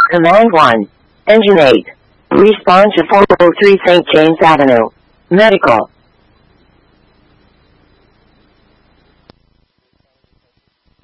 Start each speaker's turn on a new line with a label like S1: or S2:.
S1: Command 1. Engine 8. Respond to 403 St. James Avenue. Medical.